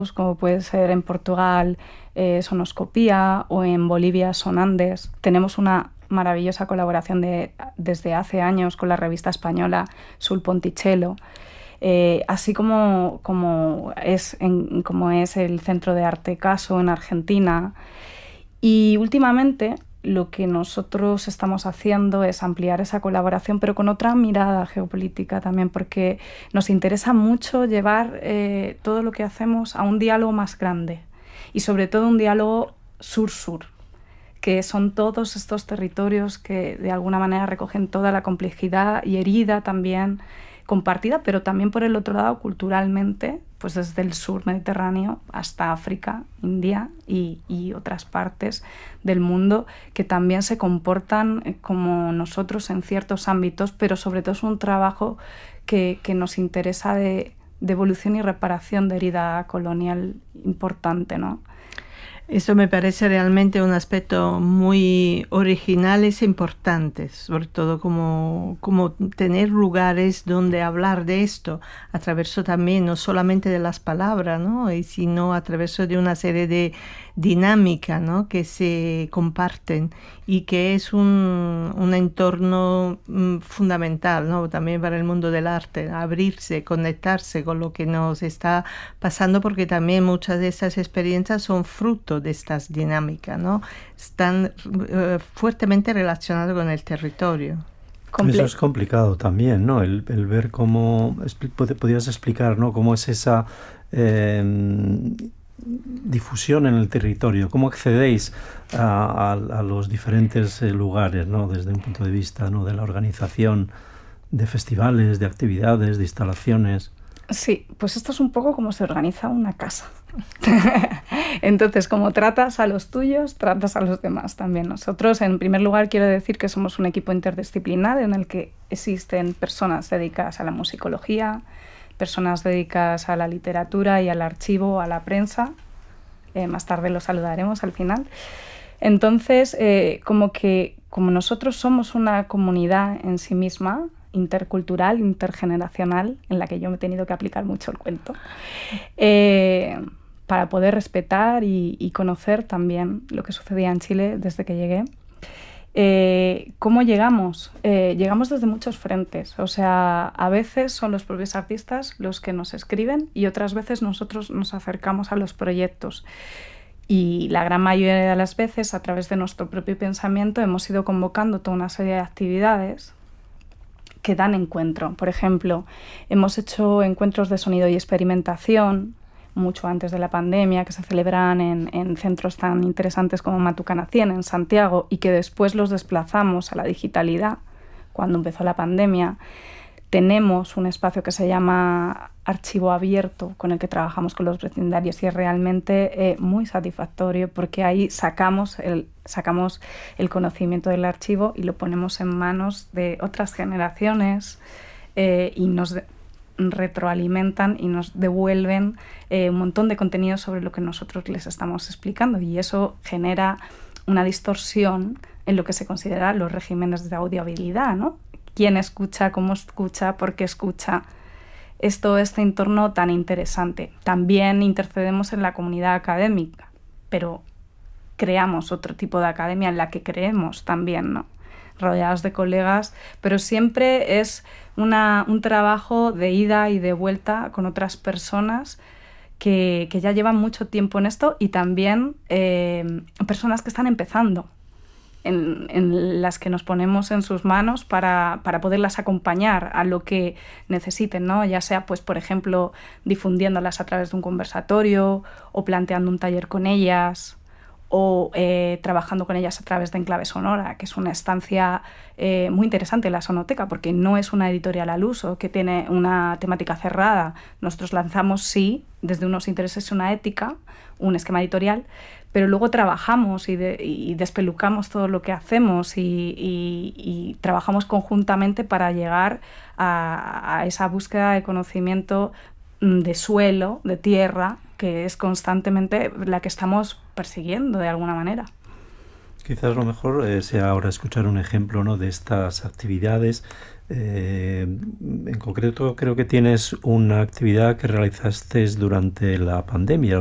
como puede ser en Portugal Sonoscopía o en Bolivia Sonandes. Tenemos una maravillosa colaboración desde hace años con la revista española Sul Ponticello, así como es el Centro de Arte Caso en Argentina. Y últimamente lo que nosotros estamos haciendo es ampliar esa colaboración, pero con otra mirada geopolítica también, porque nos interesa mucho llevar todo lo que hacemos a un diálogo más grande y sobre todo un diálogo sur-sur, que son todos estos territorios que de alguna manera recogen toda la complejidad y herida también compartida, pero también por el otro lado culturalmente, pues desde el sur mediterráneo hasta África, India y otras partes del mundo que también se comportan como nosotros en ciertos ámbitos, pero sobre todo es un trabajo que nos interesa de evolución y reparación de herida colonial importante, ¿no? Eso me parece realmente un aspecto muy original e importante, sobre todo como tener lugares donde hablar de esto, a través también no solamente de las palabras, ¿no? Sino a través de una serie de dinámicas, ¿no? Que se comparten y que es un entorno fundamental, ¿no? También para el mundo del arte, abrirse, conectarse con lo que nos está pasando, porque también muchas de estas experiencias son fruto de estas dinámicas, ¿no? Están fuertemente relacionadas con el territorio. Eso es complicado también, ¿no? El ver cómo... Podrías explicar, ¿no? Cómo es esa difusión en el territorio, cómo accedéis a los diferentes lugares, ¿no? Desde un punto de vista, ¿no? De la organización de festivales, de actividades, de instalaciones. Sí, pues esto es un poco como se organiza una casa. Entonces, como tratas a los tuyos, tratas a los demás también. Nosotros, en primer lugar, quiero decir que somos un equipo interdisciplinar en el que existen personas dedicadas a la musicología, personas dedicadas a la literatura y al archivo, a la prensa. Más tarde los saludaremos al final. Entonces, como nosotros somos una comunidad en sí misma, intercultural, intergeneracional, en la que yo me he tenido que aplicar mucho el cuento, para poder respetar y conocer también lo que sucedía en Chile desde que llegué. ¿Cómo llegamos? Llegamos desde muchos frentes. O sea, a veces son los propios artistas los que nos escriben y otras veces nosotros nos acercamos a los proyectos. Y la gran mayoría de las veces, a través de nuestro propio pensamiento, hemos ido convocando toda una serie de actividades que dan encuentro. Por ejemplo, hemos hecho encuentros de sonido y experimentación mucho antes de la pandemia, que se celebran en centros tan interesantes como Matucana 100 en Santiago y que después los desplazamos a la digitalidad cuando empezó la pandemia. Tenemos un espacio que se llama Archivo Abierto, con el que trabajamos con los vecindarios y es realmente muy satisfactorio porque ahí sacamos el conocimiento del archivo y lo ponemos en manos de otras generaciones y nos retroalimentan y nos devuelven un montón de contenido sobre lo que nosotros les estamos explicando y eso genera una distorsión en lo que se considera los regímenes de audiohabilidad, ¿no? ¿Quién escucha? ¿Cómo escucha? ¿Por qué escucha? Es todo este entorno tan interesante. También intercedemos en la comunidad académica, pero creamos otro tipo de academia en la que creemos también, ¿no? Rodeados de colegas, pero siempre es un trabajo de ida y de vuelta con otras personas que ya llevan mucho tiempo en esto y también personas que están empezando, en las que nos ponemos en sus manos para poderlas acompañar a lo que necesiten, ¿no? Ya sea, pues, por ejemplo, difundiéndolas a través de un conversatorio o planteando un taller con ellas o trabajando con ellas a través de Enclave Sonora, que es una estancia muy interesante en la Sonoteca, porque no es una editorial al uso que tiene una temática cerrada. Nosotros lanzamos, sí, desde unos intereses y una ética, un esquema editorial, pero luego trabajamos y despelucamos todo lo que hacemos y trabajamos conjuntamente para llegar a esa búsqueda de conocimiento de suelo, de tierra, que es constantemente la que estamos persiguiendo de alguna manera. Quizás lo mejor sea ahora escuchar un ejemplo, ¿no? De estas actividades En concreto, creo que tienes una actividad que realizaste durante la pandemia.